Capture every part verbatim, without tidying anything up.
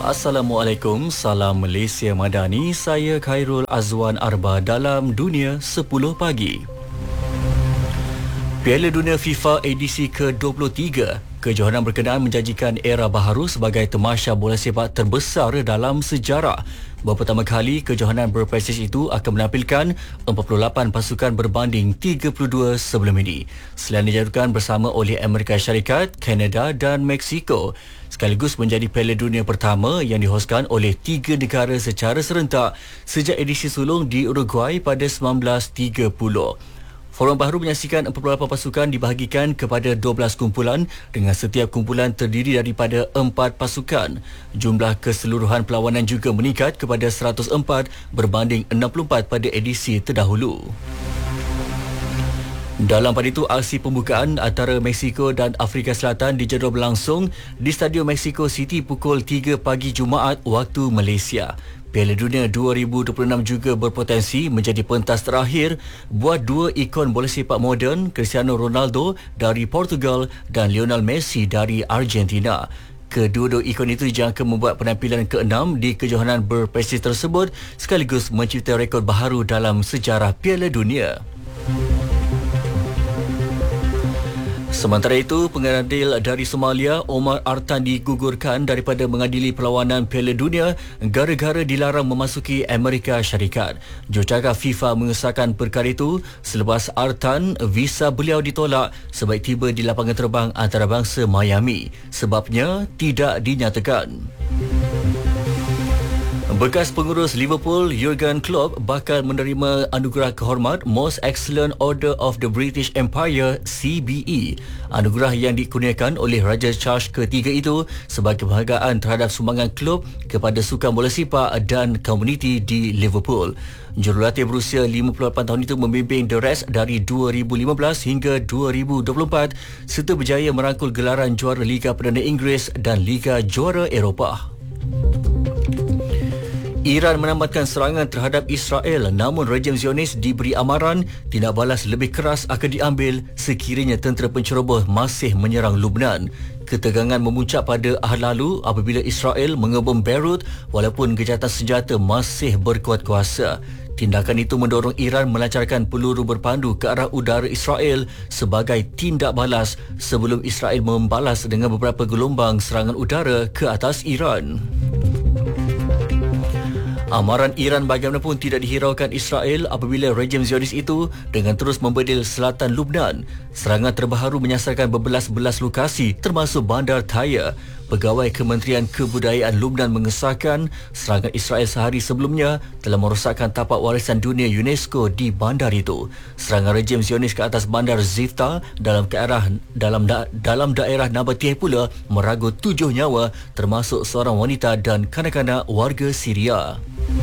Assalamualaikum, salam Malaysia Madani. Saya Khairul Azwan Arba dalam Dunia sepuluh Pagi. Piala Dunia FIFA edisi ke dua puluh tiga. Kejohanan berkenaan menjanjikan era baharu sebagai tamasya bola sepak terbesar dalam sejarah. Berpertama kali, kejohanan berprestij itu akan menampilkan empat puluh lapan pasukan berbanding tiga puluh dua sebelum ini. Selain dijadukan bersama oleh Amerika Syarikat, Kanada dan Mexico. Sekaligus menjadi Piala Dunia pertama yang dihoskan oleh tiga negara secara serentak sejak edisi sulung di Uruguay pada sembilan belas tiga puluh. Forum baharu menyaksikan empat puluh lapan pasukan dibahagikan kepada dua belas kumpulan dengan setiap kumpulan terdiri daripada empat pasukan. Jumlah keseluruhan perlawanan juga meningkat kepada seratus empat berbanding enam puluh empat pada edisi terdahulu. Dalam pada itu, aksi pembukaan antara Mexico dan Afrika Selatan dijadual berlangsung di Stadium Mexico City pukul tiga pagi Jumaat waktu Malaysia. Piala Dunia dua ribu dua puluh enam juga berpotensi menjadi pentas terakhir buat dua ikon bola sepak moden, Cristiano Ronaldo dari Portugal dan Lionel Messi dari Argentina. Kedua-dua ikon itu dijangka membuat penampilan keenam di kejohanan berprestij tersebut sekaligus mencipta rekod baharu dalam sejarah Piala Dunia. Sementara itu, pengadil dari Somalia, Omar Artan digugurkan daripada mengadili perlawanan Piala Dunia gara-gara dilarang memasuki Amerika Syarikat. Jurucakap FIFA mengesahkan perkara itu selepas Artan visa beliau ditolak sebaik tiba di lapangan terbang antarabangsa Miami. Sebabnya tidak dinyatakan. Bekas pengurus Liverpool, Jurgen Klopp bakal menerima anugerah kehormat Most Excellent Order of the British Empire C B E. Anugerah yang dikurniakan oleh Raja Charles ketiga itu sebagai penghargaan terhadap sumbangan klub kepada sukan bola sepak dan komuniti di Liverpool. Jurulatih berusia lima puluh lapan tahun itu membimbing The Reds dari dua ribu lima belas hingga dua ribu dua puluh empat serta berjaya merangkul gelaran juara Liga Perdana Inggeris dan Liga Juara Eropah. Iran menambatkan serangan terhadap Israel, namun rejim Zionis diberi amaran tindak balas lebih keras akan diambil sekiranya tentera penceroboh masih menyerang Lubnan. Ketegangan memuncak pada ahad lalu apabila Israel mengebom Beirut walaupun gejatan senjata masih berkuat kuasa. Tindakan itu mendorong Iran melancarkan peluru berpandu ke arah udara Israel sebagai tindak balas sebelum Israel membalas dengan beberapa gelombang serangan udara ke atas Iran. Amaran Iran bagaimanapun tidak dihiraukan Israel apabila rejim Zionis itu dengan terus membedil selatan Lubnan. Serangan terbaru menyasarkan berbelas-belas lokasi termasuk Bandar Taya. Pegawai Kementerian Kebudayaan Lubnan mengesahkan serangan Israel sehari sebelumnya telah merosakkan tapak warisan dunia UNESCO di bandar itu. Serangan rejim Zionis ke atas bandar Zifta dalam daerah dalam da, dalam daerah Nabatiyah pula meragut tujuh nyawa termasuk seorang wanita dan kanak-kanak warga Syria.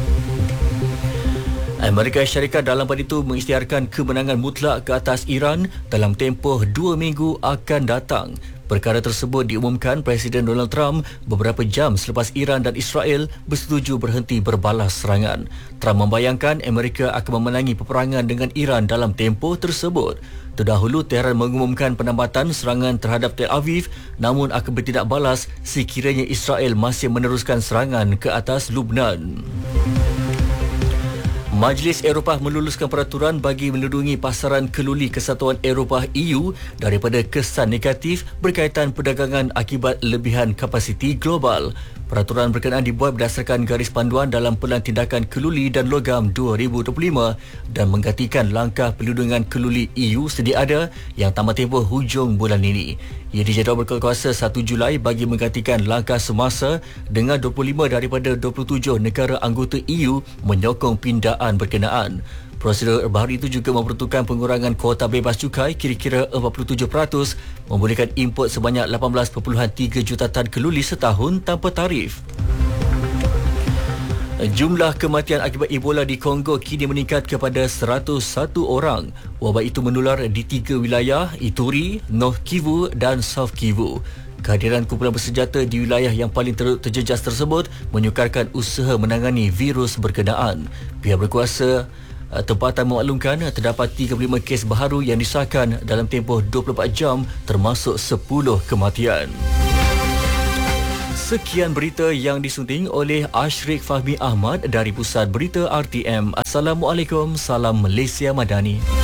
Amerika Syarikat dalam pada itu mengisytiharkan kemenangan mutlak ke atas Iran dalam tempoh dua minggu akan datang. Perkara tersebut diumumkan Presiden Donald Trump beberapa jam selepas Iran dan Israel bersetuju berhenti berbalas serangan. Trump membayangkan Amerika akan memenangi peperangan dengan Iran dalam tempoh tersebut. Terdahulu, Tehran mengumumkan penambatan serangan terhadap Tel Aviv namun akan bertindak balas sekiranya Israel masih meneruskan serangan ke atas Lubnan. Majlis Eropah meluluskan peraturan bagi melindungi pasaran keluli Kesatuan Eropah E U daripada kesan negatif berkaitan perdagangan akibat lebihan kapasiti global. Peraturan berkenaan dibuat berdasarkan garis panduan dalam Pelan Tindakan Keluli dan Logam dua ribu dua puluh lima dan menggantikan langkah perlindungan keluli E U sedia ada yang tamat tempoh hujung bulan ini. Ia dijadual berkuasa satu Julai bagi menggantikan langkah semasa dengan dua puluh lima daripada dua puluh tujuh negara anggota E U menyokong pindaan berkenaan. Prosedur baru itu juga memperuntukkan pengurangan kuota bebas cukai kira-kira empat puluh tujuh peratus, membolehkan import sebanyak lapan belas perpuluhan tiga juta tan keluli setahun tanpa tarif. Jumlah kematian akibat Ebola di Kongo kini meningkat kepada seratus satu orang. Wabak itu menular di tiga wilayah, Ituri, North Kivu dan South Kivu. Kehadiran kumpulan bersenjata di wilayah yang paling ter- terjejas tersebut menyukarkan usaha menangani virus berkenaan. Pihak berkuasa tempatan memaklumkan terdapat tiga puluh lima kes baharu yang disahkan dalam tempoh dua puluh empat jam termasuk sepuluh kematian. Sekian berita yang disunting oleh Ashrik Fahmi Ahmad dari Pusat Berita R T M. Assalamualaikum, salam Malaysia Madani.